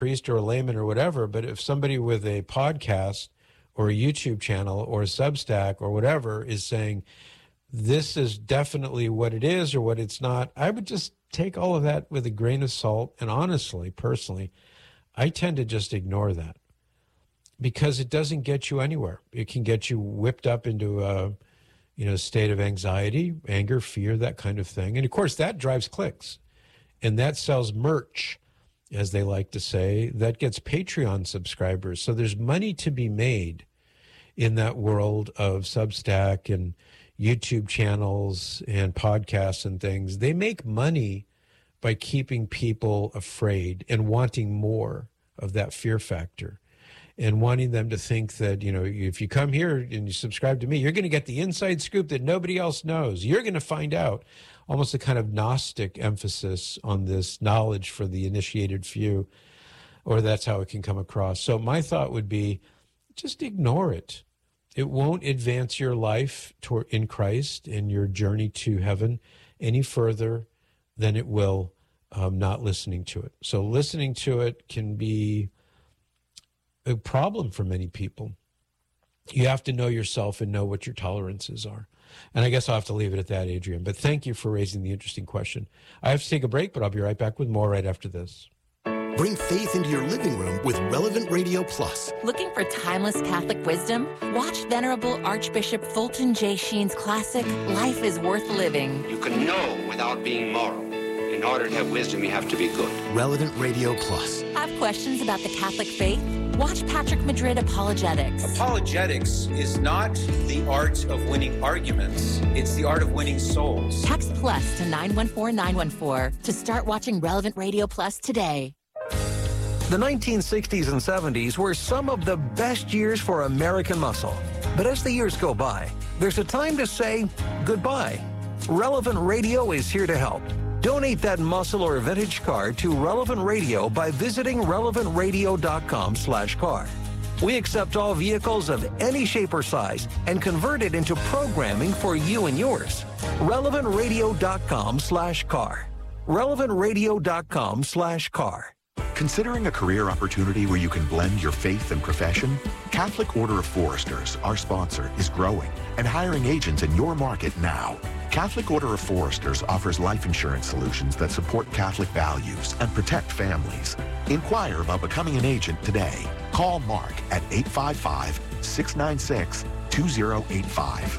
priest or a layman or whatever, but if somebody with a podcast or a YouTube channel or a Substack or whatever is saying, this is definitely what it is or what it's not, I would just take all of that with a grain of salt. And honestly, personally, I tend to just ignore that because it doesn't get you anywhere. It can get you whipped up into a state of anxiety, anger, fear, that kind of thing. And of course, that drives clicks and that sells merch, as they like to say, that gets Patreon subscribers. So there's money to be made in that world of Substack and YouTube channels and podcasts and things. They make money by keeping people afraid and wanting more of that fear factor and wanting them to think that, if you come here and you subscribe to me, you're going to get the inside scoop that nobody else knows. You're going to find out. Almost a kind of Gnostic emphasis on this knowledge for the initiated few, or that's how it can come across. So my thought would be just ignore it. It won't advance your life in Christ and your journey to heaven any further than it will not listening to it. So listening to it can be a problem for many people. You have to know yourself and know what your tolerances are. And I guess I'll have to leave it at that, Adrian. But thank you for raising the interesting question. I have to take a break, but I'll be right back with more right after this. Bring faith into your living room with Relevant Radio Plus. Looking for timeless Catholic wisdom? Watch Venerable Archbishop Fulton J. Sheen's classic, Life is Worth Living. You can know without being moral. In order to have wisdom, you have to be good. Relevant Radio Plus. Have questions about the Catholic faith? Watch Patrick Madrid Apologetics. Apologetics is not the art of winning arguments. It's the art of winning souls. Text PLUS to 914-914 to start watching Relevant Radio Plus today. The 1960s and 70s were some of the best years for American muscle. But as the years go by, there's a time to say goodbye. Relevant Radio is here to help. Donate that muscle or vintage car to Relevant Radio by visiting relevantradio.com/car. We accept all vehicles of any shape or size and convert it into programming for you and yours. relevantradio.com/car. relevantradio.com/car. Considering a career opportunity where you can blend your faith and profession? Catholic Order of Foresters, our sponsor, is growing and hiring agents in your market now. Catholic Order of Foresters offers life insurance solutions that support Catholic values and protect families. Inquire about becoming an agent today. Call Mark at 855-696-2085.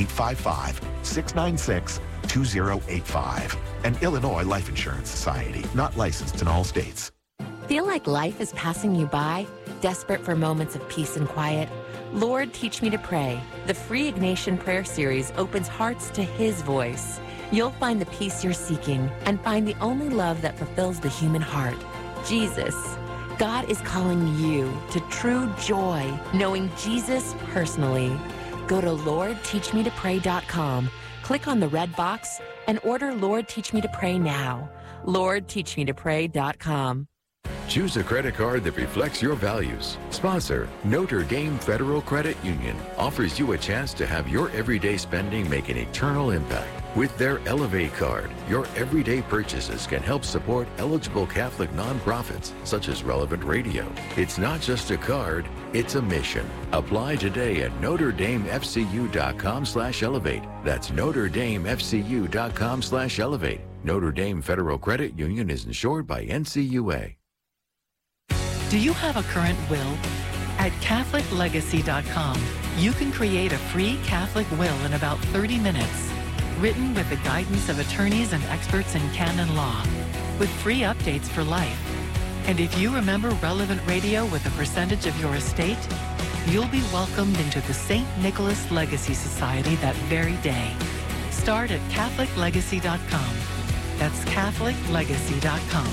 855-696-2085. An Illinois Life Insurance Society, not licensed in all states. Feel like life is passing you by? Desperate for moments of peace and quiet? Lord, Teach Me to Pray. The free Ignatian prayer series opens hearts to His voice. You'll find the peace you're seeking and find the only love that fulfills the human heart, Jesus. God is calling you to true joy, knowing Jesus personally. Go to LordTeachMeToPray.com, click on the red box, and order Lord Teach Me to Pray now. LordTeachMeToPray.com. Choose a credit card that reflects your values. Sponsor, Notre Dame Federal Credit Union offers you a chance to have your everyday spending make an eternal impact. With their Elevate card, your everyday purchases can help support eligible Catholic nonprofits such as Relevant Radio. It's not just a card, it's a mission. Apply today at NotreDameFCU.com/elevate. That's NotreDameFCU.com/elevate. Notre Dame Federal Credit Union is insured by NCUA. Do you have a current will? At CatholicLegacy.com, you can create a free Catholic will in about 30 minutes, written with the guidance of attorneys and experts in canon law, with free updates for life. And if you remember Relevant Radio with a percentage of your estate, you'll be welcomed into the St. Nicholas Legacy Society that very day. Start at CatholicLegacy.com. That's CatholicLegacy.com.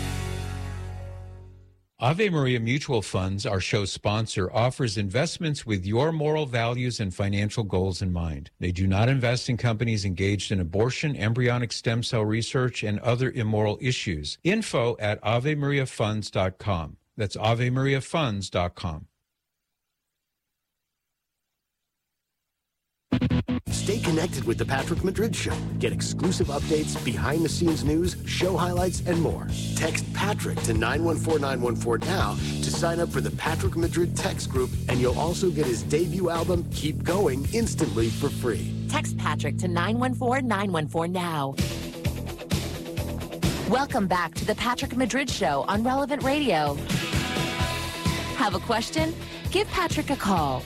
Ave Maria Mutual Funds, our show sponsor, offers investments with your moral values and financial goals in mind. They do not invest in companies engaged in abortion, embryonic stem cell research, and other immoral issues. Info at AveMariaFunds.com. That's AveMariaFunds.com. Stay connected with The Patrick Madrid Show. Get exclusive updates, behind-the-scenes news, show highlights, and more. Text Patrick to 914-914 now to sign up for the Patrick Madrid text group, and you'll also get his debut album, Keep Going, instantly for free. Text Patrick to 914-914 now. Welcome back to the Patrick Madrid Show on Relevant Radio. Have a question? Give Patrick a call.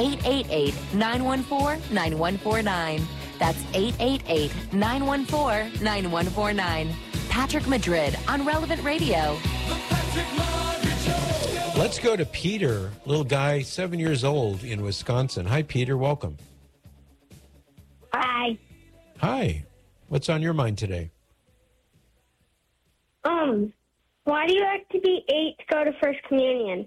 888-914-9149. That's 888-914-9149. Patrick Madrid on Relevant Radio. Let's go to Peter, little guy, 7 years old in Wisconsin. Hi, Peter. Welcome. Hi. Hi. What's on your mind today? Why do you have to be 8 to go to First Communion?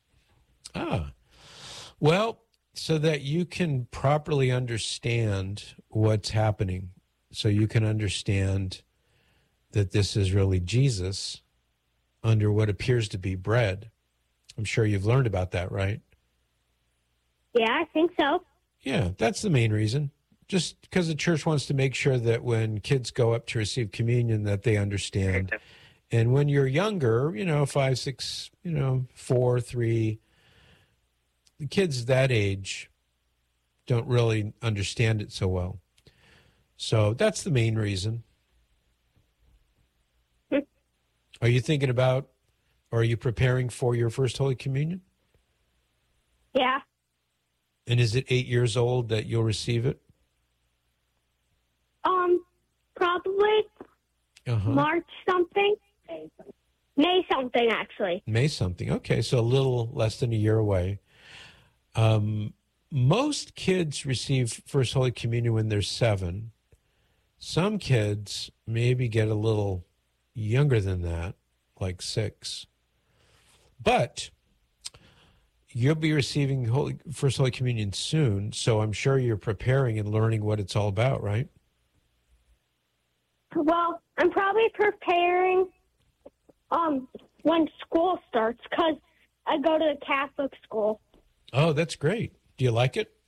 Well, so that you can properly understand what's happening. So you can understand that this is really Jesus under what appears to be bread. I'm sure you've learned about that, right? Yeah, I think so. Yeah, that's the main reason. Just because the church wants to make sure that when kids go up to receive communion that they understand. And when you're younger, 5, 6, 4, 3, the kids that age don't really understand it so well. So that's the main reason. Are you thinking about, or are you preparing for your first Holy Communion? Yeah. And is it 8 years old that you'll receive it? Probably March something. May something, actually. May something. Okay, so a little less than a year away. Most kids receive First Holy Communion when they're 7. Some kids maybe get a little younger than that, like 6. But you'll be receiving First Holy Communion soon, so I'm sure you're preparing and learning what it's all about, right? Well, I'm probably preparing when school starts, because I go to a Catholic school. Oh, that's great. Do you like it?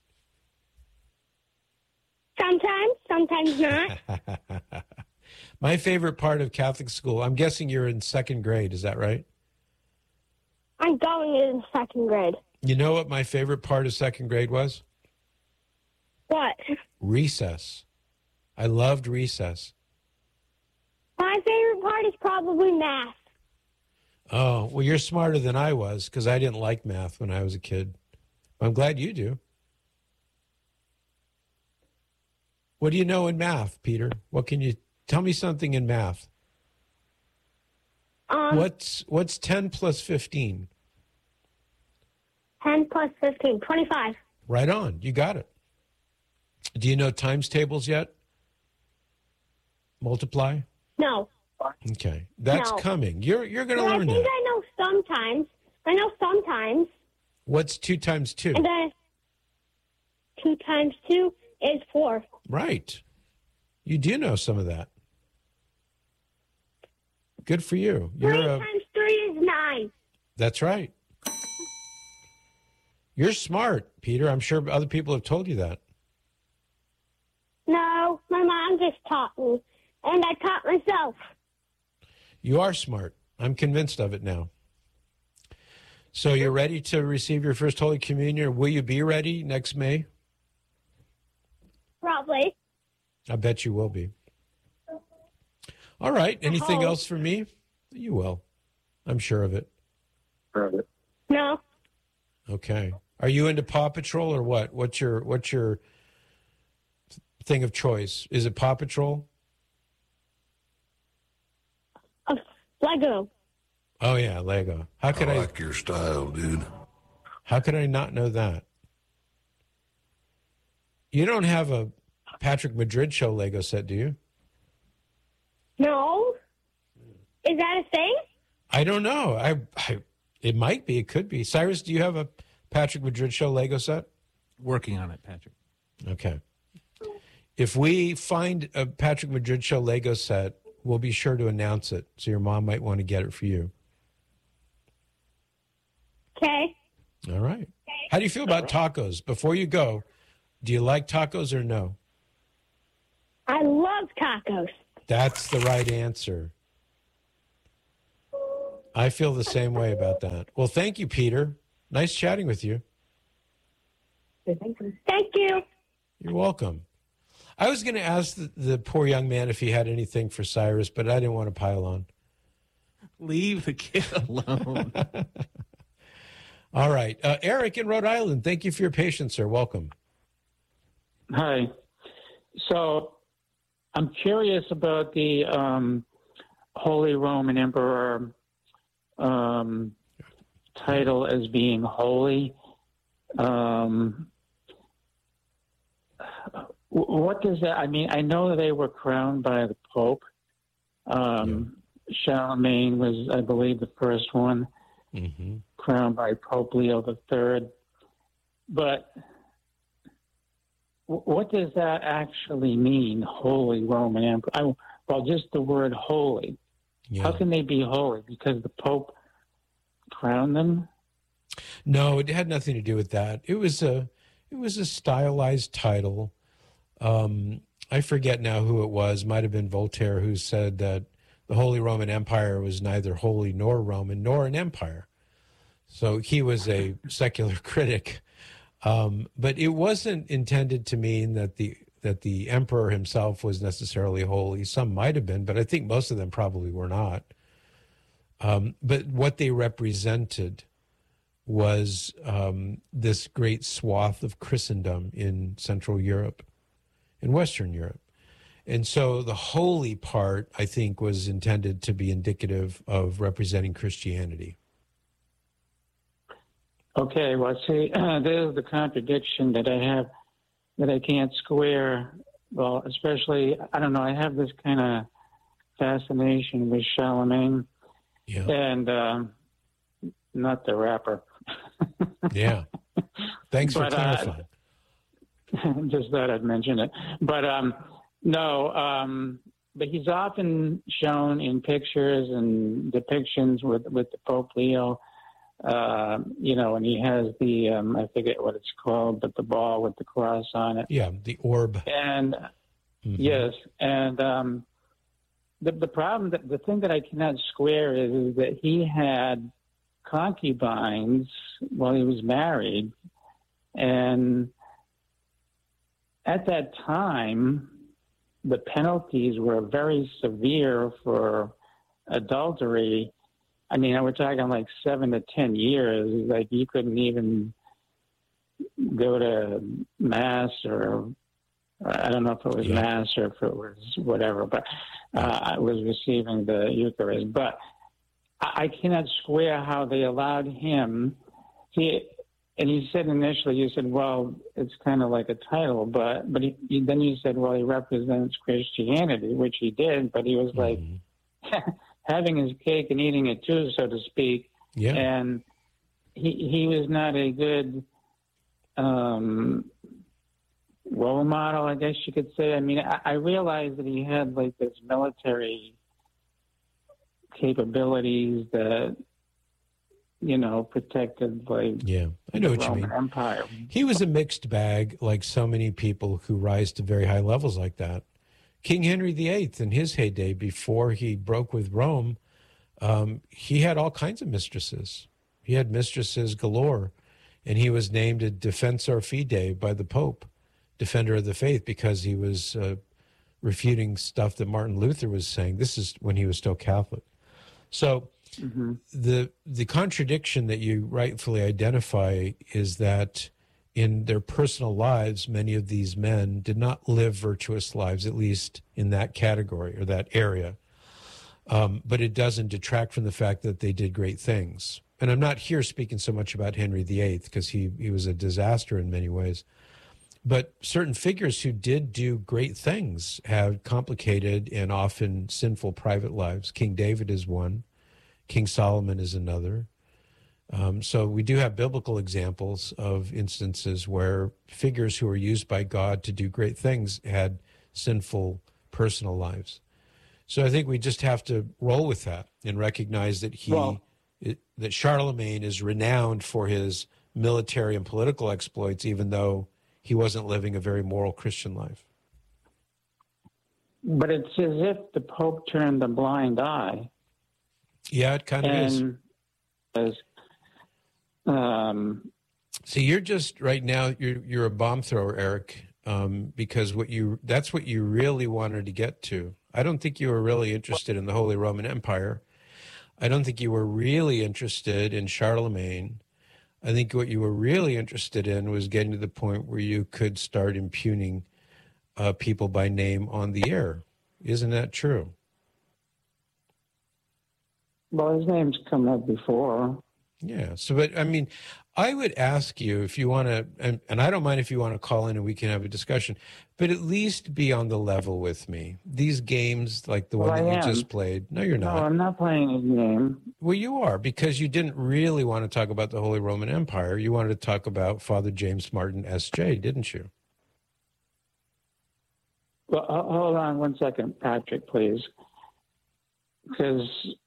Sometimes not. My favorite part of Catholic school, I'm guessing you're in 2nd grade, is that right? I'm going in 2nd grade. You know what my favorite part of 2nd grade was? What? Recess. I loved recess. My favorite part is probably math. Oh, well, you're smarter than I was because I didn't like math when I was a kid. I'm glad you do. What do you know in math, Peter? What can you tell me something in math? What's 10 plus 15? 10 plus 15, 25. Right on. You got it. Do you know times tables yet? Multiply? No. Okay. That's coming. You're going to learn that. I think I know sometimes. What's 2 times 2? And then 2 times 2 is 4. Right. You do know some of that. Good for you. 3 times 3 is 9. That's right. You're smart, Peter. I'm sure other people have told you that. No, my mom just taught me, and I taught myself. You are smart. I'm convinced of it now. So you're ready to receive your first Holy Communion? Will you be ready next May? Probably. I bet you will be. All right. Anything else for me? You will. I'm sure of it. No. Okay. Are you into Paw Patrol or what? What's your thing of choice? Is it Paw Patrol? Lego. Oh yeah, Lego. How could I like your style, dude? How could I not know that? You don't have a Patrick Madrid Show Lego set, do you? No. Is that a thing? I don't know. It might be. It could be. Cyrus, do you have a Patrick Madrid Show Lego set? Working on it, Patrick. Okay. If we find a Patrick Madrid Show Lego set, we'll be sure to announce it. So your mom might want to get it for you. Okay. All right. How do you feel about tacos? Before you go, do you like tacos or no? I love tacos. That's the right answer. I feel the same way about that. Well, thank you, Peter. Nice chatting with you. Thank you. You're welcome. I was going to ask the poor young man if he had anything for Cyrus, but I didn't want to pile on. Leave the kid alone. All right. Eric in Rhode Island, thank you for your patience, sir. Welcome. Hi. So I'm curious about the Holy Roman Emperor title as being holy. What does that, I mean, I know they were crowned by the Pope. Charlemagne was, I believe, the first one, crowned by Pope Leo III. But what does that actually mean, Holy Roman Emperor? Well, just the word holy. Yeah. How can they be holy? Because the Pope crowned them? No, it had nothing to do with that. It was a stylized title. I forget now who it was. Might have been Voltaire, who said that the Holy Roman Empire was neither holy nor Roman nor an empire. So he was a secular critic. But it wasn't intended to mean that the emperor himself was necessarily holy. Some might have been, but I think most of them probably were not. But what they represented was this great swath of Christendom in Central Europe, in Western Europe. And so the holy part, I think, was intended to be indicative of representing Christianity. Okay, well, see, there's the contradiction that I have, that I can't square. Well, especially, I don't know, I have this kind of fascination with Charlemagne. Yeah. And not the rapper. Yeah. Thanks for clarifying. Just thought I'd mention it. But but he's often shown in pictures and depictions with the Pope Leo, and he has the, I forget what it's called, but the ball with the cross on it. Yeah, the orb. And yes, and the problem, the thing that I cannot square is that he had concubines while he was married, and at that time, the penalties were very severe for adultery. I mean, we're talking like 7 to 10 years. Like, you couldn't even go to mass, or I don't know if it was mass or if it was whatever, but I was receiving the Eucharist. But I cannot square how they allowed him. And you said initially, you said, well, it's kind of like a title, but then you said, well, he represents Christianity, which he did, but he was like having his cake and eating it too, so to speak. Yeah. And he was not a good role model, I guess you could say. I mean, I realized that he had like this military capabilities that, protected like I know what Roman you mean. Empire. He was a mixed bag, like so many people who rise to very high levels like that. King Henry VIII, in his heyday, before he broke with Rome, he had all kinds of mistresses. He had mistresses galore, and he was named a Defensor Fidei by the Pope, defender of the faith, because he was refuting stuff that Martin Luther was saying. This is when he was still Catholic. So the contradiction that you rightfully identify is that in their personal lives, many of these men did not live virtuous lives, at least in that category or that area. But it doesn't detract from the fact that they did great things. And I'm not here speaking so much about Henry VIII, because he was a disaster in many ways. But certain figures who did do great things have complicated and often sinful private lives. King David is one. King Solomon is another. So we do have biblical examples of instances where figures who were used by God to do great things had sinful personal lives. So I think we just have to roll with that and recognize that that Charlemagne is renowned for his military and political exploits, even though he wasn't living a very moral Christian life. But it's as if the Pope turned a blind eye. Yeah, it kind of is. See, you're just right now. You're a bomb thrower, Eric, because that's what you really wanted to get to. I don't think you were really interested in the Holy Roman Empire. I don't think you were really interested in Charlemagne. I think what you were really interested in was getting to the point where you could start impugning people by name on the air. Isn't that true? Well, his name's come up before. Yeah. So, but I mean, I would ask you if you want to, and I don't mind if you want to call in and we can have a discussion, but at least be on the level with me. These games, like the one that you just played. No, you're not. No, I'm not playing a game. Well, you are, because you didn't really want to talk about the Holy Roman Empire. You wanted to talk about Father James Martin, S.J., didn't you? Well, hold on one second, Patrick, please. Because,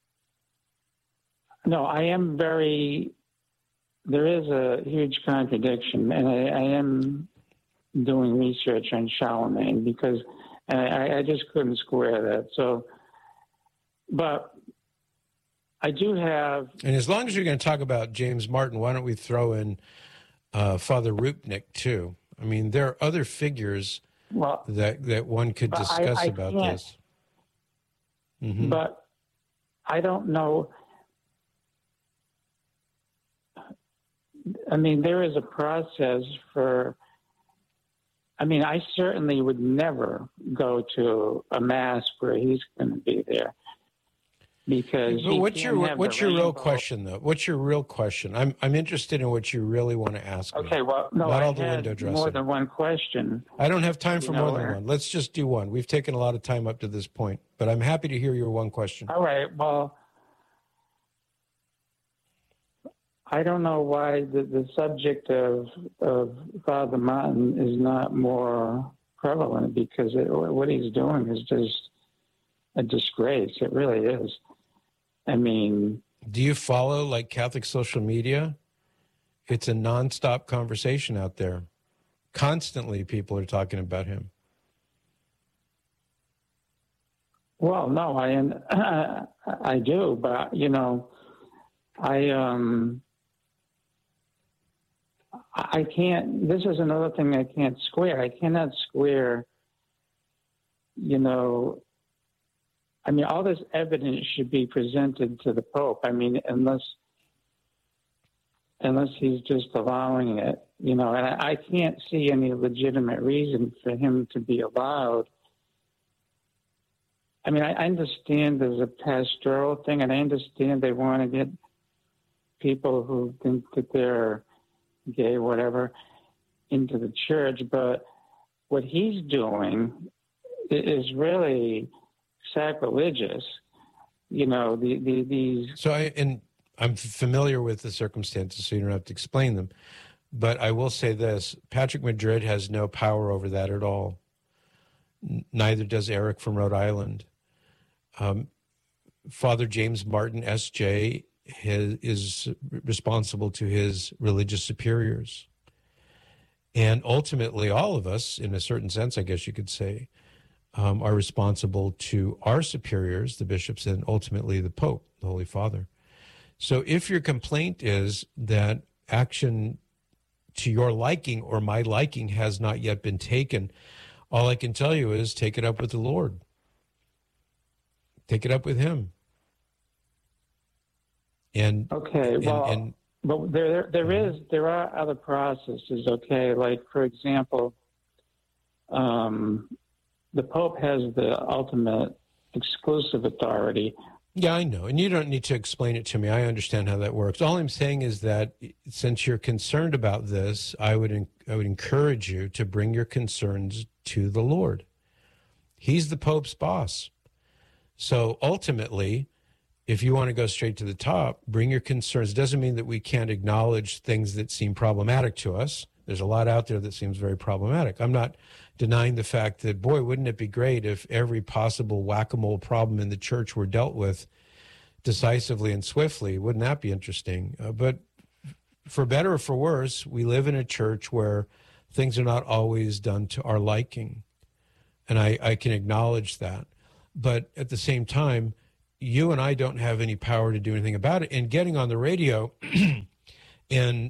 no, I am very, there is a huge contradiction, and I am doing research on Charlemagne because I just couldn't square that. So, but I do have... And as long as you're going to talk about James Martin, why don't we throw in Father Rupnik, too? I mean, there are other figures... Well, that one could discuss I about this. Mm-hmm. But I don't know. I mean, there is a process for. I mean, I certainly would never go to a mass where he's going to be there. Because but what's your real question though? What's your real question? I'm interested in what you really want to ask me. Okay, well, no, not I all the window had dressing. more than one question. I don't have time for more than one. Let's just do one. We've taken a lot of time up to this point, but I'm happy to hear your one question. All right. Well, I don't know why the subject of Father Martin is not more prevalent, because what he's doing is just a disgrace. It really is. I mean... Do you follow, like, Catholic social media? It's a nonstop conversation out there. Constantly people are talking about him. Well, no, I do, but, you know, I can't... This is another thing I can't square. I cannot square, you know... I mean, all this evidence should be presented to the Pope. I mean, unless he's just allowing it, you know, and I can't see any legitimate reason for him to be allowed. I mean, I understand there's a pastoral thing, and I understand they want to get people who think that they're gay, whatever, into the church, but what he's doing is really sacrilegious, you know. These. So I'm familiar with the circumstances, so you don't have to explain them. But I will say this: Patrick Madrid has no power over that at all. Neither does Eric from Rhode Island. Father James Martin, S.J., is responsible to his religious superiors, and ultimately, all of us, in a certain sense, I guess you could say, are responsible to our superiors, the bishops, and ultimately the Pope, the Holy Father. So if your complaint is that action to your liking or my liking has not yet been taken, all I can tell you is take it up with the Lord. Take it up with him. And okay, well, but there are other processes. Okay, like for example, the Pope has the ultimate exclusive authority. Yeah, I know. And you don't need to explain it to me. I understand how that works. All I'm saying is that since you're concerned about this, I would encourage you to bring your concerns to the Lord. He's the Pope's boss. So ultimately, if you want to go straight to the top, bring your concerns. It doesn't mean that we can't acknowledge things that seem problematic to us. There's a lot out there that seems very problematic. I'm not denying the fact that, boy, wouldn't it be great if every possible whack-a-mole problem in the church were dealt with decisively and swiftly? Wouldn't that be interesting? But for better or for worse, we live in a church where things are not always done to our liking. And I can acknowledge that. But at the same time, you and I don't have any power to do anything about it. And getting on the radio and,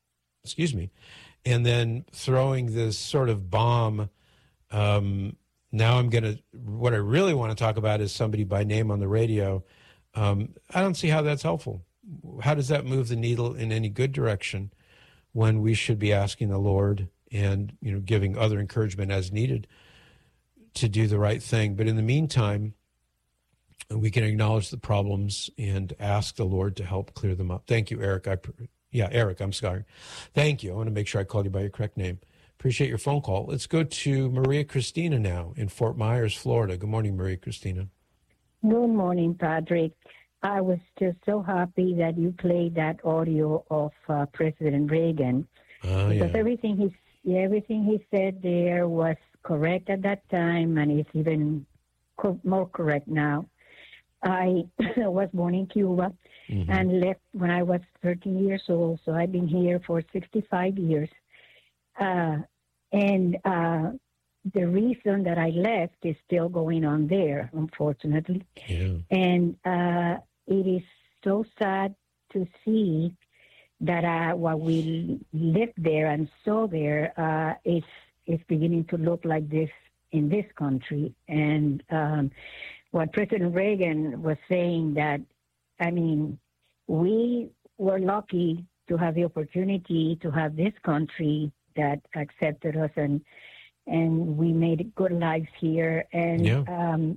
and then throwing this sort of bomb, now what I really want to talk about is somebody by name on the radio. I don't see how that's helpful. How does that move the needle in any good direction when we should be asking the Lord and, giving other encouragement as needed to do the right thing? But in the meantime, we can acknowledge the problems and ask the Lord to help clear them up. Thank you, Eric. Eric, I'm sorry. Thank you. I want to make sure I called you by your correct name. Appreciate your phone call. Let's go to Maria Christina now in Fort Myers, Florida. Good morning, Maria Christina. Good morning, Patrick. I was just so happy that you played that audio of President Reagan. Because everything he said there was correct at that time, and it's even more correct now. I was born in Cuba and left when I was 13 years old, so I've been here for 65 years. And the reason that I left is still going on there, unfortunately. Yeah. And it is so sad to see that what we lived there and saw there is beginning to look like this in this country. And what President Reagan was saying that, we were lucky to have the opportunity to have this country that accepted us, and we made good lives here, and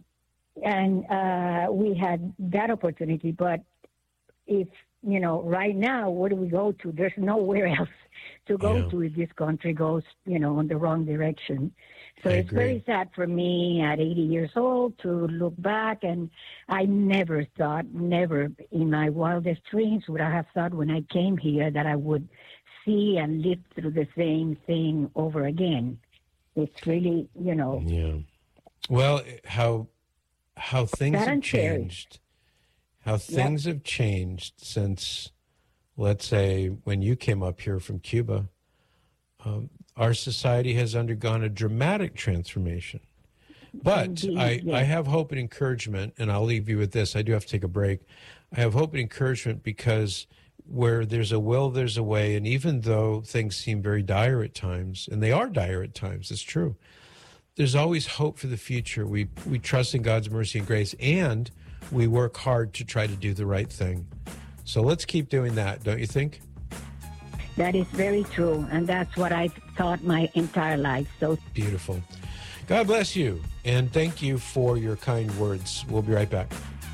we had that opportunity. But if right now, where do we go to? There's nowhere else to go to if this country goes, in the wrong direction. So it's very sad for me at 80 years old to look back, and I never in my wildest dreams would I have thought when I came here that I would see and live through the same thing over again. It's really, Yeah. Well, how things have changed. How things have changed since, let's say, when you came up here from Cuba. Our society has undergone a dramatic transformation. But I have hope and encouragement, and I'll leave you with this. I do have to take a break. I have hope and encouragement because where there's a will, there's a way. And even though things seem very dire at times, and they are dire at times, it's true, there's always hope for the future. We trust in God's mercy and grace, and we work hard to try to do the right thing. So let's keep doing that, don't you think? That is very true, and that's what I've thought my entire life. So beautiful. God bless you, and thank you for your kind words. We'll be right back.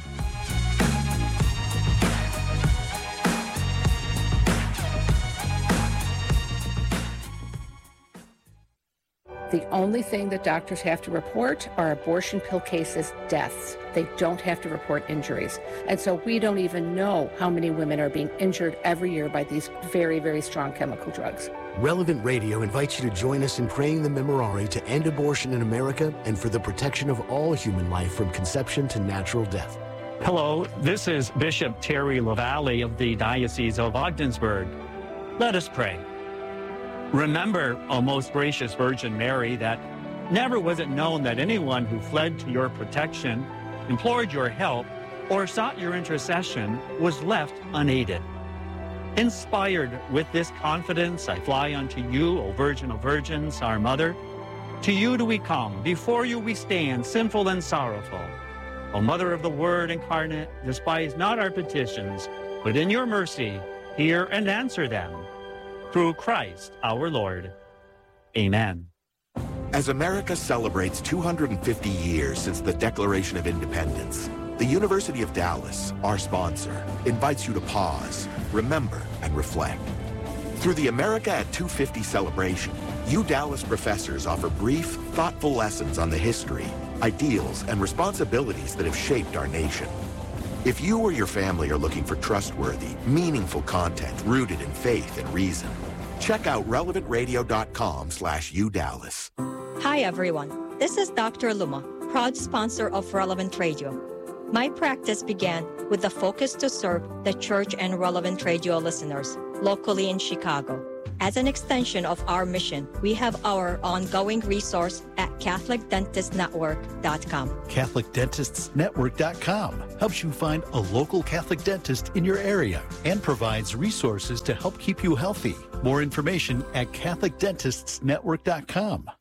The only thing that doctors have to report are abortion pill cases, deaths. They don't have to report injuries. And so we don't even know how many women are being injured every year by these very, very strong chemical drugs. Relevant Radio invites you to join us in praying the Memorare to end abortion in America and for the protection of all human life from conception to natural death. Hello, this is Bishop Terry LaValle of the Diocese of Ogdensburg. Let us pray. Remember, O most gracious Virgin Mary, that never was it known that anyone who fled to your protection, implored your help, or sought your intercession was left unaided. Inspired with this confidence, I fly unto you, O Virgin of Virgins, our Mother. To you do we come, before you we stand, sinful and sorrowful. O Mother of the Word incarnate, despise not our petitions, but in your mercy hear and answer them. Through Christ our Lord. Amen. As America celebrates 250 years since the Declaration of Independence, the University of Dallas, our sponsor, invites you to pause, remember, and reflect. Through the America at 250 celebration, you Dallas professors offer brief, thoughtful lessons on the history, ideals, and responsibilities that have shaped our nation. If you or your family are looking for trustworthy, meaningful content rooted in faith and reason, check out relevantradio.com/udallas. Hi everyone, this is Dr. Luma, proud sponsor of Relevant Radio. My practice began with the focus to serve the church and Relevant Radio listeners locally in Chicago. As an extension of our mission, we have our ongoing resource at CatholicDentistNetwork.com. CatholicDentistsNetwork.com helps you find a local Catholic dentist in your area and provides resources to help keep you healthy. More information at CatholicDentistsNetwork.com.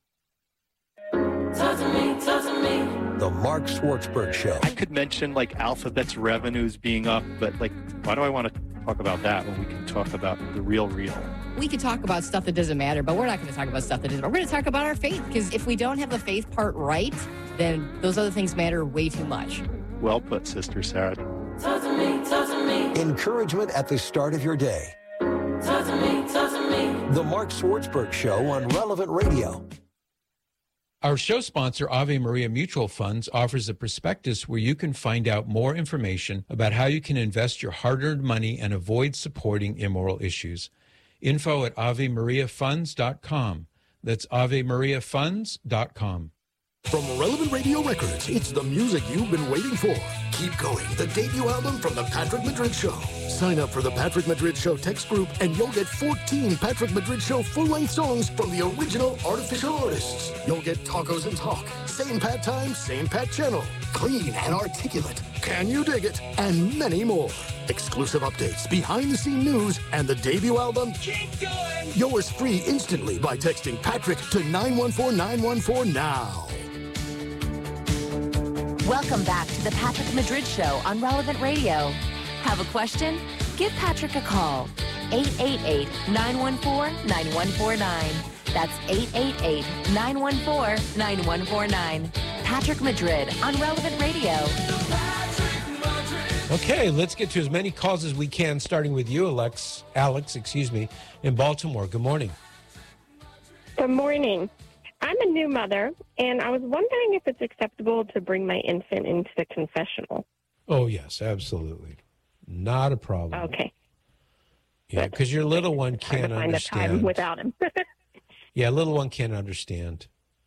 The Mark Schwartzberg Show. I could mention like Alphabet's revenues being up, but like, why do I want to talk about that when we can talk about the real? We could talk about stuff that doesn't matter, but we're not going to talk about stuff that doesn't matter. We're going to talk about our faith, because if we don't have the faith part right, then those other things matter way too much. Well put, Sister Sarah. Talk to me. Encouragement at the start of your day. Talk to me. The Mark Schwartzberg Show on Relevant Radio. Our show sponsor, Ave Maria Mutual Funds, offers a prospectus where you can find out more information about how you can invest your hard-earned money and avoid supporting immoral issues. Info at AveMariaFunds.com. That's AveMariaFunds.com. From Relevant Radio Records, it's the music you've been waiting for. Keep Going, the debut album from The Patrick Madrid Show. Sign up for the Patrick Madrid Show text group and you'll get 14 Patrick Madrid Show full-length songs from the original artificial artists. You'll get Tacos and Talk, Same Pat Time, Same Pat Channel, Clean and Articulate, Can You Dig It, and many more. Exclusive updates, behind-the-scene news, and the debut album. Keep Going! Yours free instantly by texting Patrick to 914-914 now. Welcome back to the Patrick Madrid Show on Relevant Radio. Have a question? Give Patrick a call. 888-914-9149. That's 888-914-9149. Patrick Madrid on Relevant Radio. Okay, let's get to as many calls as we can, starting with you, Alex, in Baltimore. Good morning. Good morning. I'm a new mother, and I was wondering if it's acceptable to bring my infant into the confessional. Oh, yes, absolutely. Not a problem. Okay. Yeah, because your little one can't find understand. the time without him. Yeah, little one can't understand,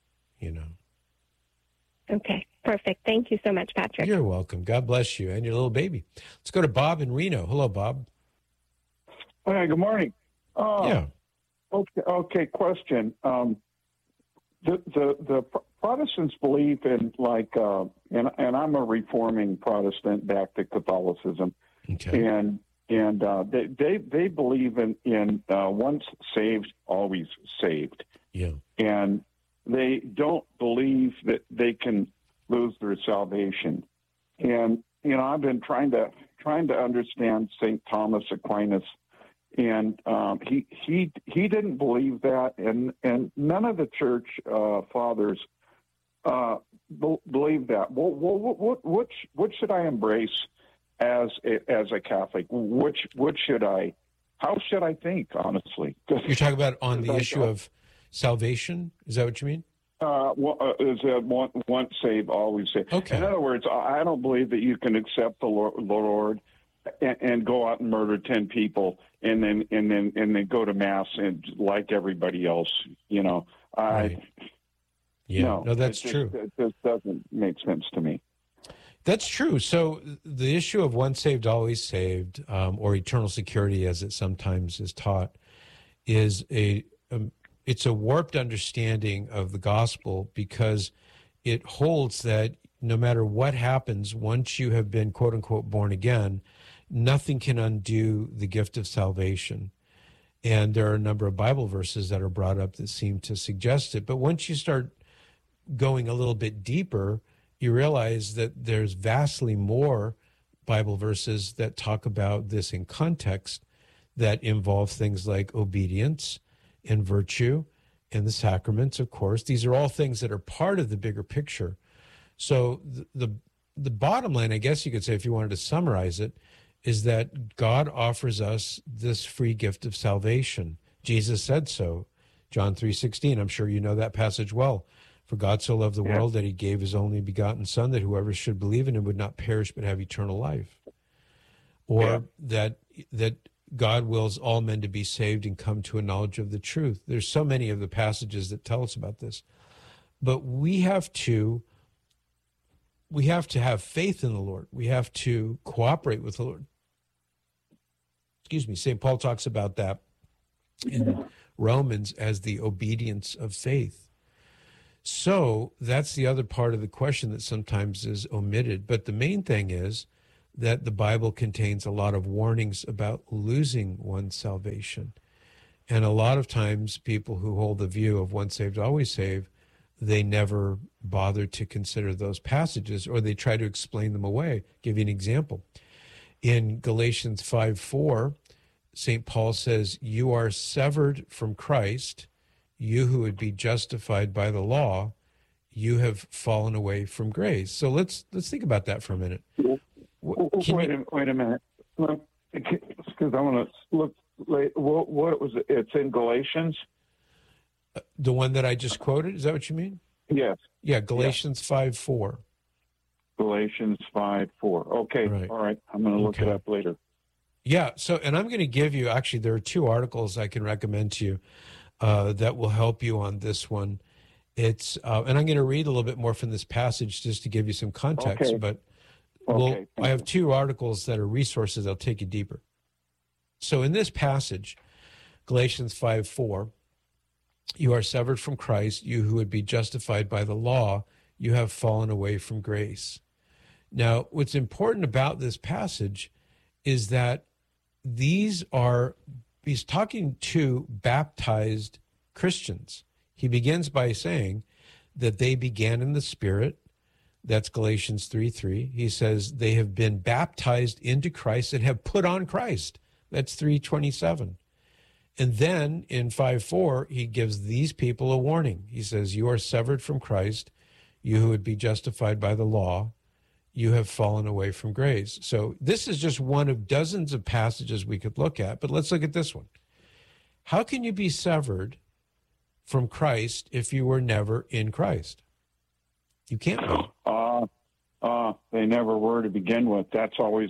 Okay, perfect. Thank you so much, Patrick. You're welcome. God bless you and your little baby. Let's go to Bob in Reno. Hello, Bob. Hi, good morning. Yeah. Okay, question. The Protestants believe in and I'm a reforming Protestant back to Catholicism, and they believe in once saved, always saved. Yeah, and they don't believe that they can lose their salvation. And I've been trying to understand St. Thomas Aquinas. And he didn't believe that, and none of the church fathers believe that. What should I embrace as a Catholic? How should I think, honestly? You're talking about on the issue of salvation? Is that what you mean? Is that once saved, always saved? Okay. In other words, I don't believe that you can accept the Lord and go out and murder 10 people and then go to mass and like everybody else, Right. Yeah, that's true. It just doesn't make sense to me. That's true. So the issue of once saved, always saved, or eternal security, as it sometimes is taught, is it's a warped understanding of the gospel, because it holds that no matter what happens, once you have been, quote unquote, born again, nothing can undo the gift of salvation. And there are a number of Bible verses that are brought up that seem to suggest it. But once you start going a little bit deeper, you realize that there's vastly more Bible verses that talk about this in context, that involve things like obedience and virtue and the sacraments, of course. These are all things that are part of the bigger picture. So the bottom line, I guess you could say, if you wanted to summarize it, is that God offers us this free gift of salvation. Jesus said so, John 3:16. I'm sure you know that passage well. For God so loved the world that he gave his only begotten Son, that whoever should believe in him would not perish but have eternal life. Or that God wills all men to be saved and come to a knowledge of the truth. There's so many of the passages that tell us about this. But we have to have faith in the Lord. We have to cooperate with the Lord. St. Paul talks about that in Romans as the obedience of faith. So that's the other part of the question that sometimes is omitted. But the main thing is that the Bible contains a lot of warnings about losing one's salvation. And a lot of times people who hold the view of once saved, always saved, they never bother to consider those passages, or they try to explain them away. I'll give you an example. In Galatians 5:4, St. Paul says, "You are severed from Christ, you who would be justified by the law, you have fallen away from grace." So let's think about that for a minute. Wait a minute, because I want to look. What was it? It's in Galatians. The one that I just quoted, is that what you mean? Yes. Yeah, Galatians 5:4. Galatians 5:4. Okay, right. All right. I'm going to look it up later. Yeah, so, and I'm going to give you, actually, there are 2 articles I can recommend to you that will help you on this one. It's, and I'm going to read a little bit more from this passage just to give you some context, but I have 2 articles that are resources that'll take you deeper. So in this passage, Galatians 5:4, "You are severed from Christ, you who would be justified by the law, you have fallen away from grace." Now, what's important about this passage is that he's talking to baptized Christians. He begins by saying that they began in the Spirit. That's Galatians 3:3. He says they have been baptized into Christ and have put on Christ. That's 3:27. And then in 5:4, he gives these people a warning. He says, "You are severed from Christ, you who would be justified by the law, you have fallen away from grace." So this is just one of dozens of passages we could look at, but let's look at this one. How can you be severed from Christ if you were never in Christ? You can't be. They never were to begin with. That's always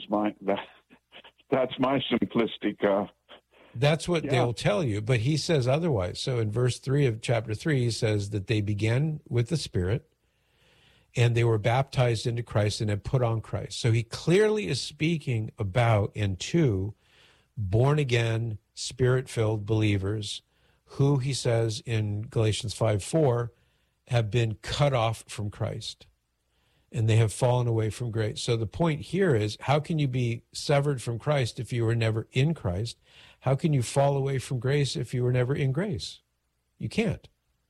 that's my simplistic. That's what they'll tell you, but he says otherwise. So in verse 3 of chapter 3, he says that they began with the Spirit, and they were baptized into Christ and have put on Christ. So he clearly is speaking about and to born-again, Spirit-filled believers who, he says in Galatians 5:4, have been cut off from Christ, and they have fallen away from grace. So the point here is, how can you be severed from Christ if you were never in Christ? How can you fall away from grace if you were never in grace? You can't.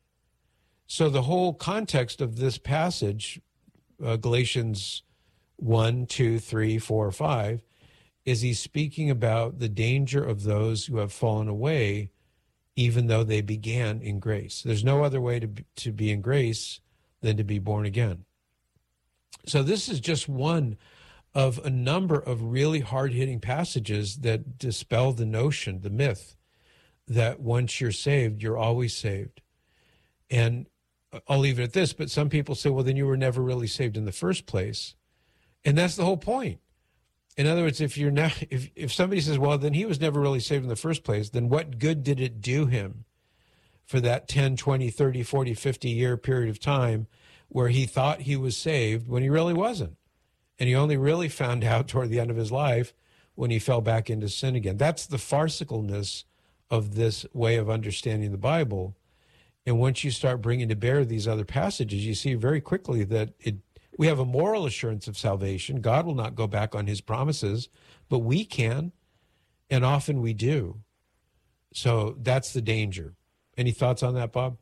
So the whole context of this passage, Galatians 1, 2, 3, 4, 5, is he's speaking about the danger of those who have fallen away, even though they began in grace. There's no other way to be in grace than to be born again. So this is just one of a number of really hard-hitting passages that dispel the notion, the myth, that once you're saved, you're always saved. And I'll leave it at this, but some people say, well, then you were never really saved in the first place. And that's the whole point. In other words, if somebody says, well, then he was never really saved in the first place, then what good did it do him for that 10, 20, 30, 40, 50-year period of time where he thought he was saved when he really wasn't? And he only really found out toward the end of his life when he fell back into sin again. That's the farcicalness of this way of understanding the Bible. And once you start bringing to bear these other passages, you see very quickly that we have a moral assurance of salvation. God will not go back on his promises, but we can, and often we do. So that's the danger. Any thoughts on that, Bob?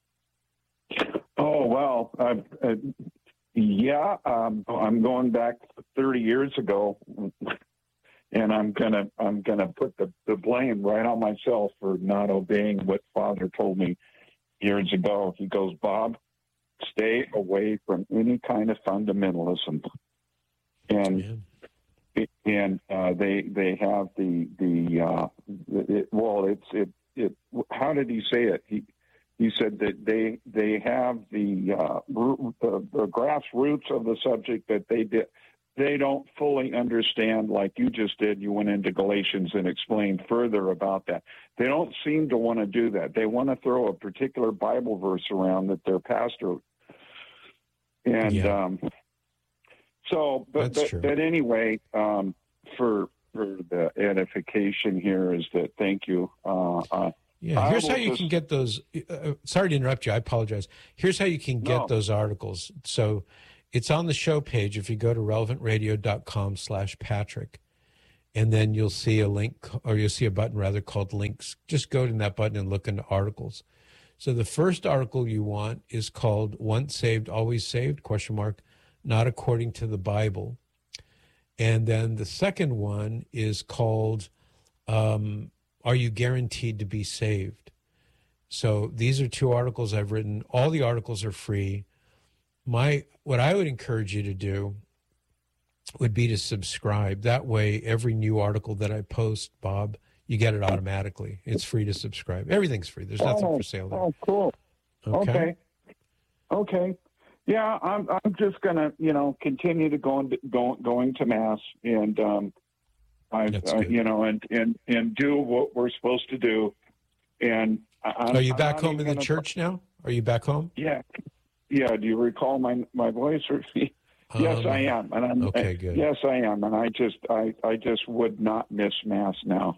Oh, well, I'm going back 30 years ago, and I'm gonna put the blame right on myself for not obeying what Father told me years ago. He goes, Bob, stay away from any kind of fundamentalism, and they have how did he say it? He said that they have the grassroots of the subject that they don't fully understand, like you just did. You went into Galatians and explained further about that. They don't seem to want to do that. They want to throw a particular Bible verse around that their pastor. And but anyway, for the edification here is that, thank you. Yeah, here's how you can get those. Sorry to interrupt you. I apologize. Here's how you can get those articles. So it's on the show page if you go to relevantradio.com/Patrick. And then you'll see a link, or you'll see a button rather called links. Just go to that button and look into articles. So the first article you want is called Once Saved, Always Saved, ? Not according to the Bible. And then the second one is called Are You Guaranteed to Be Saved? So these are two articles I've written. All the articles are free. What I would encourage you to do would be to subscribe. That way, every new article that I post, Bob, you get it automatically. It's free to subscribe. Everything's free. There's nothing for sale there. Oh, cool. Okay. Yeah, I'm just gonna, continue to going to mass and and do what we're supposed to do. And are you back home in the church now? Are you back home? Yeah. Do you recall my voice? Or yes, I am, and I'm okay. Good. Yes, I am, and I just would not miss mass now.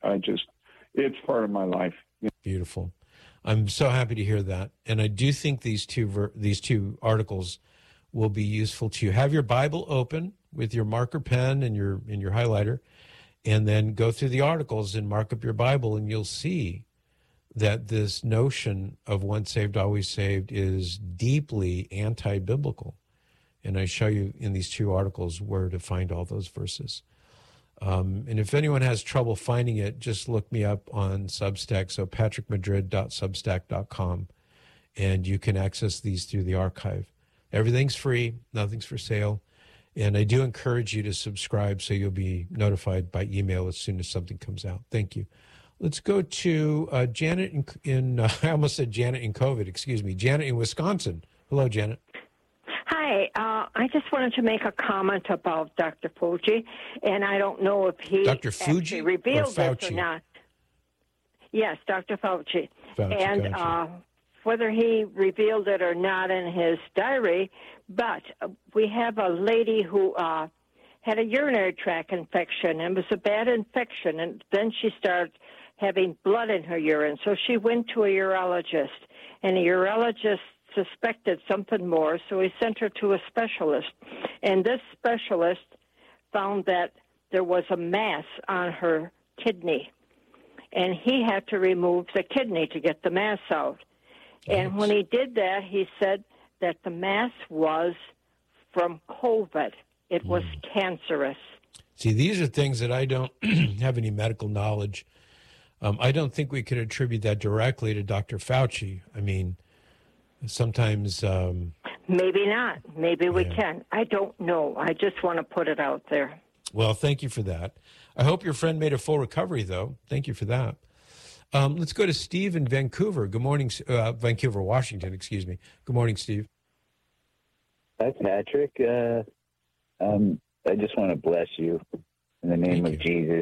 It's part of my life. Beautiful. I'm so happy to hear that, and I do think these two articles will be useful to you. Have your Bible open with your marker pen and your highlighter, and then go through the articles and mark up your Bible, and you'll see that this notion of once saved, always saved is deeply anti-biblical. And I show you in these two articles where to find all those verses. And if anyone has trouble finding it, just look me up on Substack, so patrickmadrid.substack.com, and you can access these through the archive. Everything's free, nothing's for sale, and I do encourage you to subscribe so you'll be notified by email as soon as something comes out. Thank you. Let's go to Janet in I almost said Janet in COVID, excuse me, Janet in Wisconsin. Hello, Janet. Hi, I just wanted to make a comment about Dr. Fauci, and I don't know if he actually revealed this or not. Yes, Dr. Fauci. And whether he revealed it or not in his diary, but we have a lady who had a urinary tract infection, and it was a bad infection, and then she started having blood in her urine. So she went to a urologist, and the urologist suspected something more, so he sent her to a specialist. And this specialist found that there was a mass on her kidney, and he had to remove the kidney to get the mass out. And when he did that, he said that the mass was from COVID. It was cancerous. See, these are things that I don't have any medical knowledge. I don't think we could attribute that directly to Dr. Fauci. I mean, sometimes... maybe not. Maybe we can. I don't know. I just want to put it out there. Well, thank you for that. I hope your friend made a full recovery, though. Thank you for that. Let's go to Steve in Vancouver. Good morning, Vancouver, Washington, excuse me. Good morning, Steve. Hi, Patrick. I just want to bless you in the name of Jesus.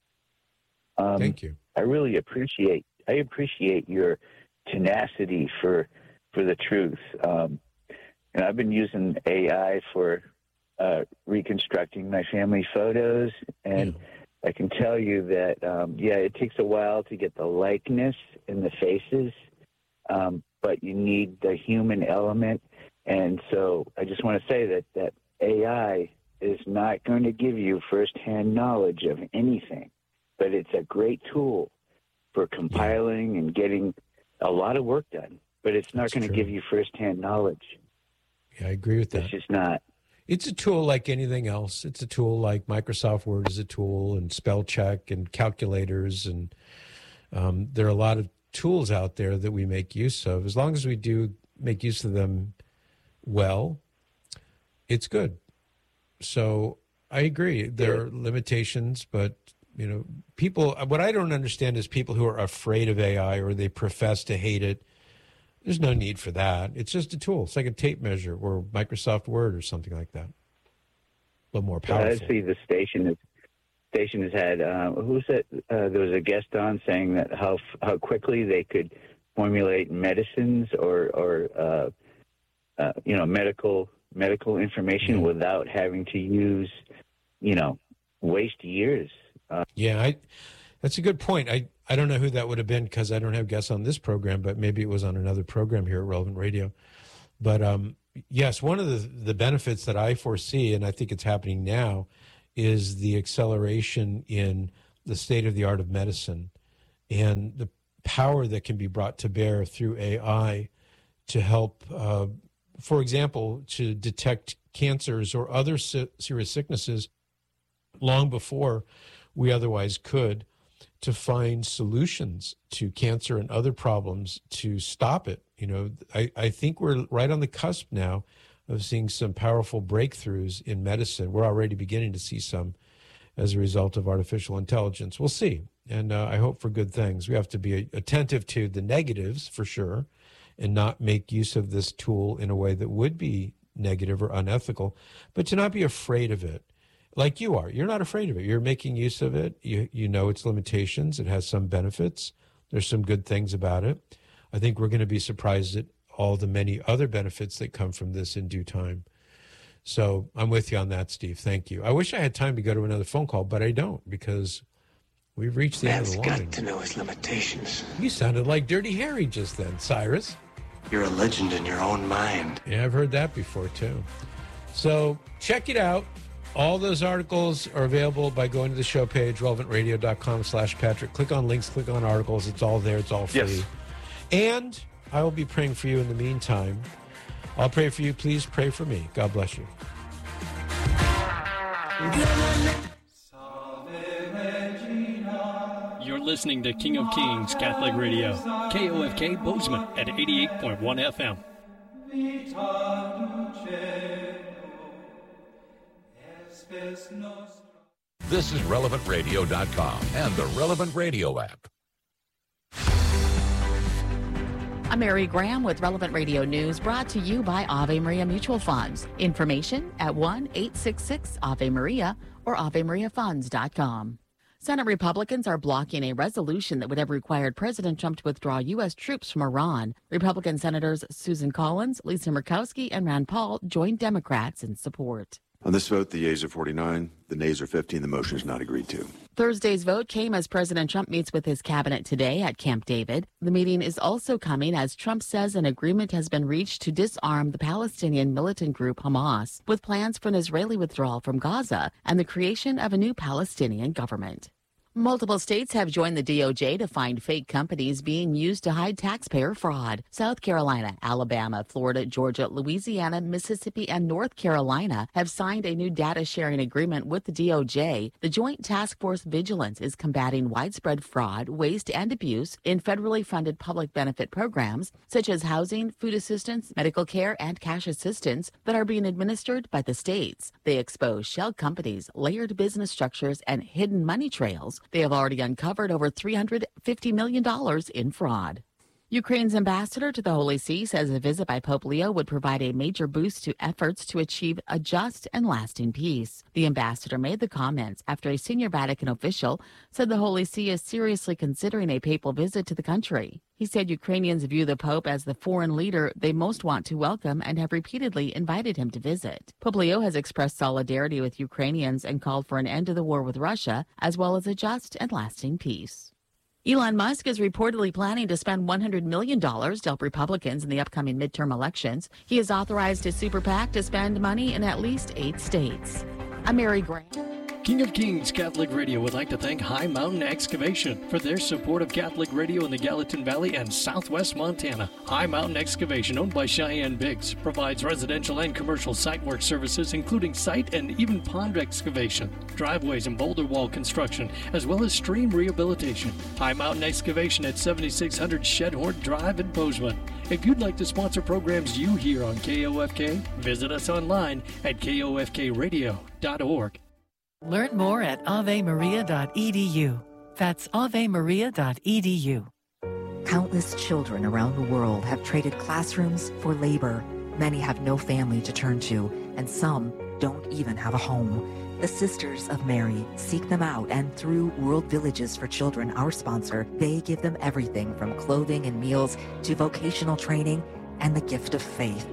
Thank you. I really appreciate your tenacity for the truth. And I've been using AI for reconstructing my family photos, and I can tell you that, it takes a while to get the likeness in the faces, but you need the human element. And so I just want to say that AI is not going to give you firsthand knowledge of anything, but it's a great tool for compiling and getting a lot of work done. But it's not going to give you firsthand knowledge. Yeah, I agree with that. It's just not. It's a tool like anything else. It's a tool like Microsoft Word is a tool, and spell check and calculators. And there are a lot of tools out there that we make use of. As long as we do make use of them well, it's good. So I agree. There are limitations, but, people, what I don't understand is people who are afraid of AI or they profess to hate it. There's no need for that. It's just a tool. It's like a tape measure or Microsoft Word or something like that. A little more powerful. I see the station has had, who said, there was a guest on saying that how quickly they could formulate medicines or medical information without having to use, waste years. That's a good point. I don't know who that would have been because I don't have guests on this program, but maybe it was on another program here at Relevant Radio. But yes, one of the benefits that I foresee, and I think it's happening now, is the acceleration in the state of the art of medicine and the power that can be brought to bear through AI to help, for example, to detect cancers or other serious sicknesses long before we otherwise could, to find solutions to cancer and other problems to stop it. You know, I think we're right on the cusp now of seeing some powerful breakthroughs in medicine. We're already beginning to see some as a result of artificial intelligence. We'll see. And I hope for good things. We have to be attentive to the negatives for sure and not make use of this tool in a way that would be negative or unethical, but to not be afraid of it. Like you are. You're not afraid of it. You're making use of it. You know its limitations. It has some benefits. There's some good things about it. I think we're going to be surprised at all the many other benefits that come from this in due time. So I'm with you on that, Steve. Thank you. I wish I had time to go to another phone call, but I don't because we've reached the end of the line. Man's got to know his limitations. You sounded like Dirty Harry just then, Cyrus. You're a legend in your own mind. Yeah, I've heard that before, too. So check it out. All those articles are available by going to the show page, relevantradio.com/Patrick. Click on links, click on articles. It's all there. It's all free. Yes. And I will be praying for you in the meantime. I'll pray for you. Please pray for me. God bless you. You're listening to King of Kings Catholic Radio, KOFK Bozeman at 88.1 FM. This is RelevantRadio.com and the Relevant Radio app. I'm Mary Graham with Relevant Radio News, brought to you by Ave Maria Mutual Funds. Information at 1-866-AVE-MARIA or AveMariaFunds.com. Senate Republicans are blocking a resolution that would have required President Trump to withdraw U.S. troops from Iran. Republican Senators Susan Collins, Lisa Murkowski, and Rand Paul joined Democrats in support. On this vote, the yeas are 49, the nays are 15. The motion is not agreed to. Thursday's vote came as President Trump meets with his cabinet today at Camp David. The meeting is also coming as Trump says an agreement has been reached to disarm the Palestinian militant group Hamas, with plans for an Israeli withdrawal from Gaza and the creation of a new Palestinian government. Multiple states have joined the DOJ to find fake companies being used to hide taxpayer fraud. South Carolina, Alabama, Florida, Georgia, Louisiana, Mississippi, and North Carolina have signed a new data sharing agreement with the DOJ. The Joint Task Force Vigilance is combating widespread fraud, waste, and abuse in federally funded public benefit programs such as housing, food assistance, medical care, and cash assistance that are being administered by the states. They expose shell companies, layered business structures, and hidden money trails. They have already uncovered over $350 million in fraud. Ukraine's ambassador to the Holy See says a visit by Pope Leo would provide a major boost to efforts to achieve a just and lasting peace. The ambassador made the comments after a senior Vatican official said the Holy See is seriously considering a papal visit to the country. He said Ukrainians view the Pope as the foreign leader they most want to welcome and have repeatedly invited him to visit. Pope Leo has expressed solidarity with Ukrainians and called for an end to the war with Russia, as well as a just and lasting peace. Elon Musk is reportedly planning to spend $100 million to help Republicans in the upcoming midterm elections. He has authorized his super PAC to spend money in at least 8 states. I'm Mary Graham. King of Kings Catholic Radio would like to thank High Mountain Excavation for their support of Catholic Radio in the Gallatin Valley and Southwest Montana. High Mountain Excavation, owned by Cheyenne Biggs, provides residential and commercial site work services, including site and even pond excavation, driveways and boulder wall construction, as well as stream rehabilitation. High Mountain Excavation at 7600 Shedhorn Drive in Bozeman. If you'd like to sponsor programs you hear on KOFK, visit us online at kofkradio.org. Learn more at avemaria.edu. That's avemaria.edu. Countless children around the world have traded classrooms for labor. Many have no family to turn to, and some don't even have a home. The Sisters of Mary seek them out, and through World Villages for Children, our sponsor, they give them everything from clothing and meals to vocational training and the gift of faith.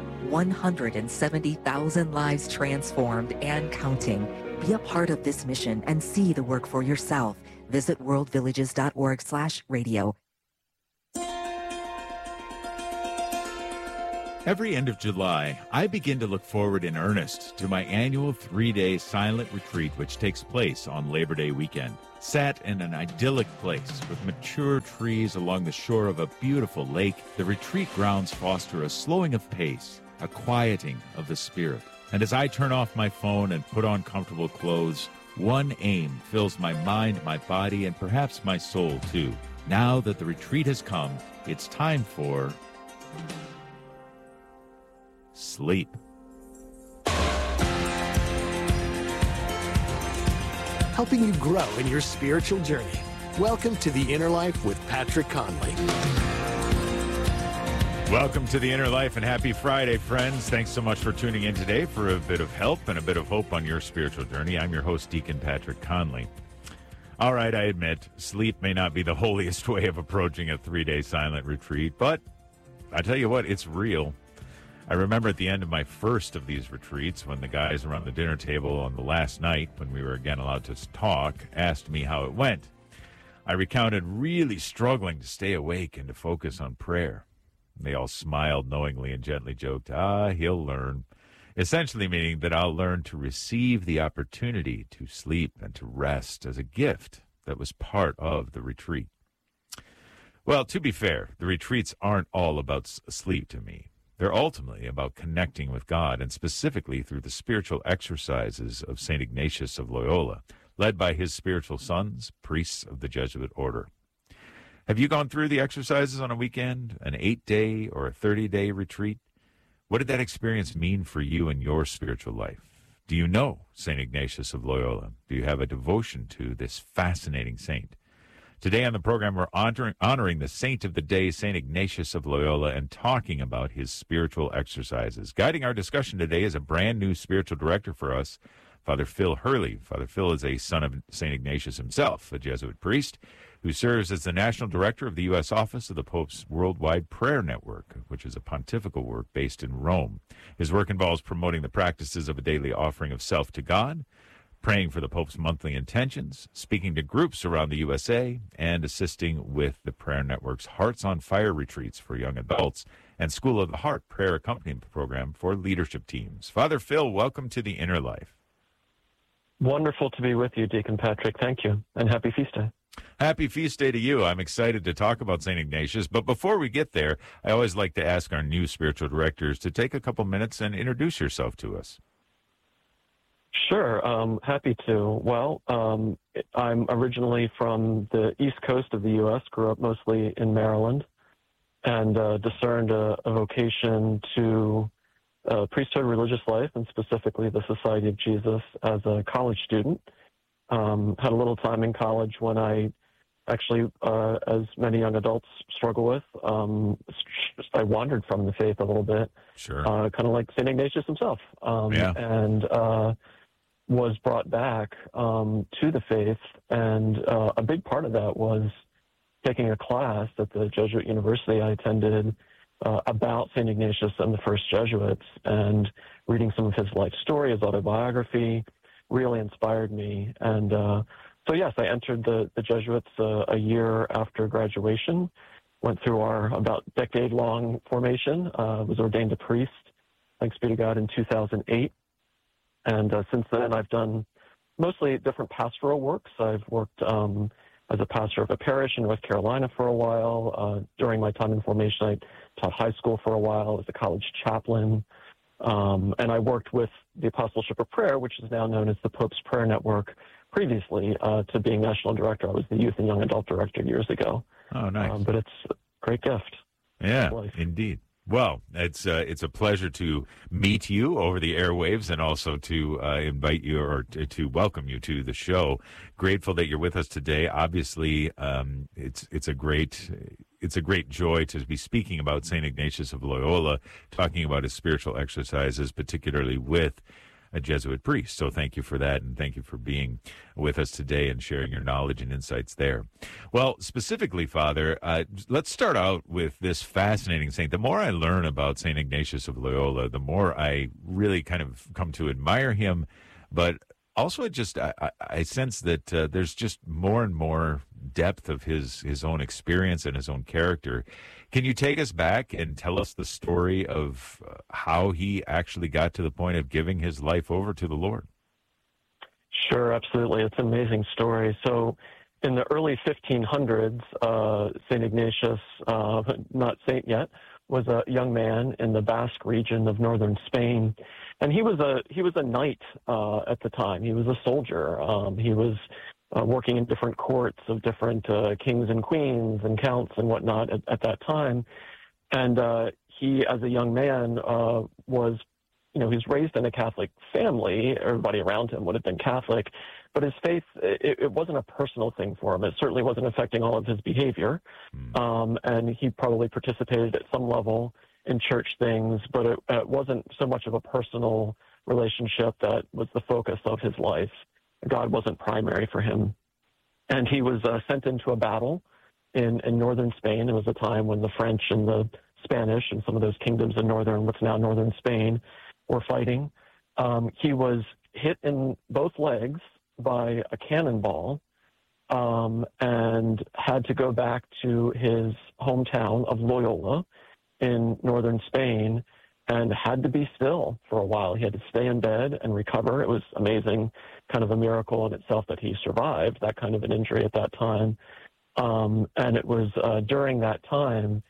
170,000 lives transformed and counting. Be a part of this mission and see the work for yourself. Visit worldvillages.org/radio. Every end of July, I begin to look forward in earnest to my annual 3-day silent retreat, which takes place on Labor Day weekend. Set in an idyllic place with mature trees along the shore of a beautiful lake, the retreat grounds foster a slowing of pace, a quieting of the spirit. And as I turn off my phone and put on comfortable clothes, one aim fills my mind, my body, and perhaps my soul too. Now that the retreat has come, it's time for sleep. Helping you grow in your spiritual journey. Welcome to The Inner Life with Patrick Conley. Welcome to The Inner Life and happy Friday, friends. Thanks so much for tuning in today for a bit of help and a bit of hope on your spiritual journey. I'm your host, Deacon Patrick Conley. All right, I admit, sleep may not be the holiest way of approaching a 3-day silent retreat, but I tell you what, it's real. I remember at the end of my first of these retreats, when the guys around the dinner table on the last night, when we were again allowed to talk, asked me how it went. I recounted really struggling to stay awake and to focus on prayer. They all smiled knowingly and gently joked, he'll learn. Essentially meaning that I'll learn to receive the opportunity to sleep and to rest as a gift that was part of the retreat. Well, to be fair, the retreats aren't all about sleep to me. They're ultimately about connecting with God, and specifically through the spiritual exercises of St. Ignatius of Loyola, led by his spiritual sons, priests of the Jesuit order. Have you gone through the exercises on a weekend, an 8-day or a 30-day retreat? What did that experience mean for you in your spiritual life? Do you know St. Ignatius of Loyola? Do you have a devotion to this fascinating saint? Today on the program, we're honoring the saint of the day, St. Ignatius of Loyola, and talking about his spiritual exercises. Guiding our discussion today is a brand new spiritual director for us, Father Phil Hurley. Father Phil is a son of St. Ignatius himself, a Jesuit priest, who serves as the national director of the U.S. Office of the Pope's Worldwide Prayer Network, which is a pontifical work based in Rome. His work involves promoting the practices of a daily offering of self to God, praying for the Pope's monthly intentions, speaking to groups around the USA, and assisting with the Prayer Network's Hearts on Fire retreats for young adults and School of the Heart prayer accompaniment program for leadership teams. Father Phil, welcome to The Inner Life. Wonderful to be with you, Deacon Patrick. Thank you, and happy feast day. Happy feast day to you. I'm excited to talk about St. Ignatius, but before we get there, I always like to ask our new spiritual directors to take a couple minutes and introduce yourself to us. Sure, happy to. Well, I'm originally from the East Coast of the U.S., grew up mostly in Maryland, and discerned a vocation to priesthood, religious life, and specifically the Society of Jesus as a college student. Had a little time in college when I actually, as many young adults struggle with, I wandered from the faith a little bit. Sure. Kind of like St. Ignatius himself. And was brought back to the faith, and a big part of that was taking a class at the Jesuit university I attended about St. Ignatius and the first Jesuits, and reading some of his life story, his autobiography, really inspired me. And so, yes, I entered the Jesuits a year after graduation, went through our about decade-long formation, was ordained a priest, thanks be to God, in 2008. And since then, I've done mostly different pastoral works. I've worked as a pastor of a parish in North Carolina for a while. During my time in formation, I taught high school for a while as a college chaplain. And I worked with the Apostleship of Prayer, which is now known as the Pope's Prayer Network, previously to being national director. I was the youth and young adult director years ago. Oh, nice. But it's a great gift. Yeah, indeed. Well, it's a pleasure to meet you over the airwaves and also to invite you or to welcome you to the show. Grateful that you're with us today. Obviously, it's a great joy to be speaking about St. Ignatius of Loyola, talking about his spiritual exercises, particularly with a Jesuit priest. So thank you for that, and thank you for being with us today and sharing your knowledge and insights there. Well, specifically, Father, let's start out with this fascinating saint. The more I learn about St. Ignatius of Loyola, the more I really kind of come to admire him, but Also, I sense that there's just more and more depth of his own experience and his own character. Can you take us back and tell us the story of how he actually got to the point of giving his life over to the Lord? Sure, absolutely. It's an amazing story. So in the early 1500s, St. Ignatius, not saint yet, was a young man in the Basque region of northern Spain. And he was a knight at the time. He was a soldier. He was working in different courts of different kings and queens and counts and whatnot at that time. And he, as a young man, was, he was raised in a Catholic family. Everybody around him would have been Catholic. But his faith, it wasn't a personal thing for him. It certainly wasn't affecting all of his behavior. And he probably participated at some level in church things, but it wasn't so much of a personal relationship that was the focus of his life. God wasn't primary for him. And he was sent into a battle in northern Spain. It was a time when the French and the Spanish and some of those kingdoms in what's now northern Spain were fighting. He was hit in both legs by a cannonball and had to go back to his hometown of Loyola in northern Spain and had to be still for a while. He had to stay in bed and recover. It was amazing, kind of a miracle in itself that he survived that kind of an injury at that time. And it was during that time,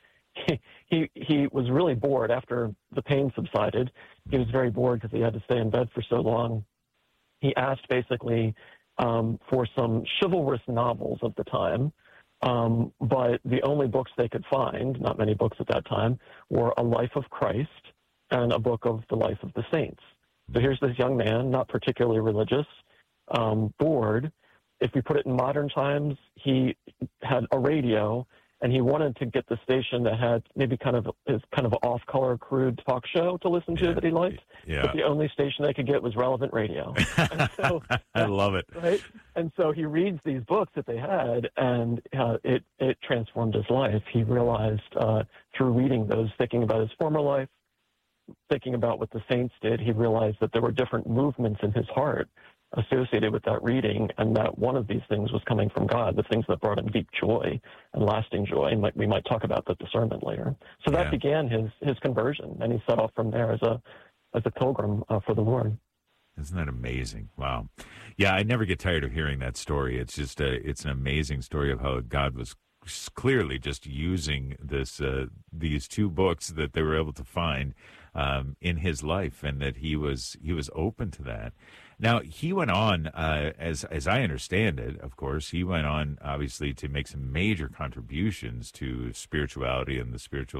he was really bored after the pain subsided. He was very bored because he had to stay in bed for so long. He asked basically for some chivalrous novels of the time, but the only books they could find, not many books at that time, were A Life of Christ and a book of the life of the saints. So here's this young man, not particularly religious, bored. If we put it in modern times, he had a radio, and he wanted to get the station that had maybe kind of off-color, crude talk show to listen to that he liked. Yeah. But the only station they could get was relevant radio. And so, I love it. Right? And so he reads these books that they had, and it transformed his life. He realized through reading those, thinking about his former life, thinking about what the saints did, he realized that there were different movements in his heart associated with that reading, and that one of these things was coming from God, the things that brought him deep joy and lasting joy. And we might talk about the discernment later. So that began his conversion, and he set off from there as a pilgrim for the Lord. Isn't that amazing? Wow. Yeah, I never get tired of hearing that story. It's just it's an amazing story of how God was clearly just using these two books that they were able to find in his life, and that he was open to that. Now, he went on, as I understand it, of course, he went on, obviously, to make some major contributions to spirituality and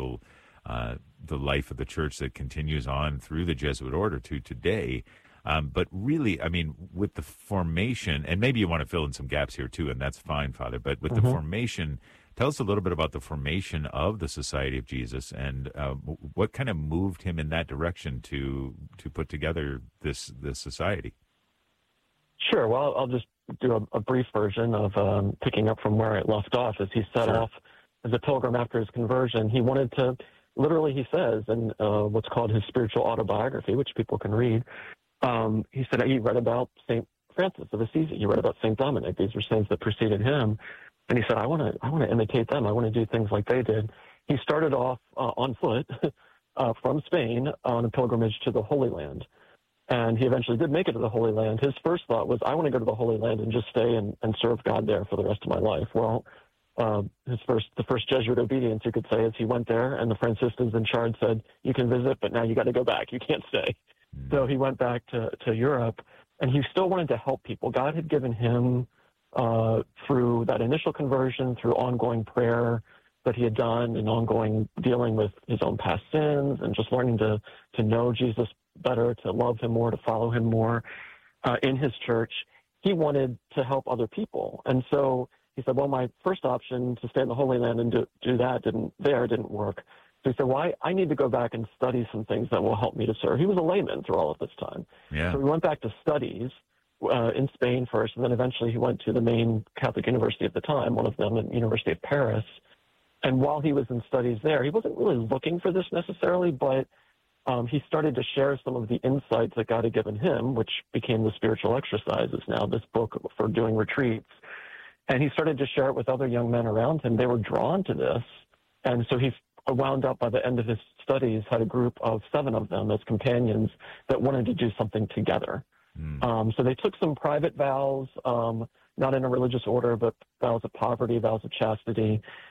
the life of the church that continues on through the Jesuit order to today. But really, I mean, with the formation, and maybe you want to fill in some gaps here too, and that's fine, Father, but with the formation, tell us a little bit about the formation of the Society of Jesus and what kind of moved him in that direction to put together this society. Sure. Well, I'll just do a brief version of picking up from where it left off. As he set off as a pilgrim after his conversion, he wanted to, literally he says in what's called his spiritual autobiography, which people can read, he said he read about St. Francis of Assisi. He read about St. Dominic. These were saints that preceded him. And he said, I want to imitate them. I want to do things like they did. He started off on foot from Spain on a pilgrimage to the Holy Land. And he eventually did make it to the Holy Land. His first thought was, I want to go to the Holy Land and just stay and serve God there for the rest of my life. Well, the first Jesuit obedience, you could say, is he went there, and the Franciscans in charge said, you can visit, but now you got to go back. You can't stay. So he went back to Europe, and he still wanted to help people. God had given him, through that initial conversion, through ongoing prayer that he had done and ongoing dealing with his own past sins and just learning to know Jesus better, to love him more, to follow him more in his church, he wanted to help other people. And so he said, well, my first option to stay in the Holy Land and do that didn't work. So he said, well, I need to go back and study some things that will help me to serve. He was a layman through all of this time. Yeah. So he went back to studies in Spain first, and then eventually he went to the main Catholic university at the time, one of them, the University of Paris. And while he was in studies there, he wasn't really looking for this necessarily, but he started to share some of the insights that God had given him, which became the Spiritual Exercises now, this book for doing retreats. And he started to share it with other young men around him. They were drawn to this. And so he wound up, by the end of his studies, had a group of 7 of them as companions that wanted to do something together. So they took some private vows, not in a religious order, but vows of poverty, vows of chastity.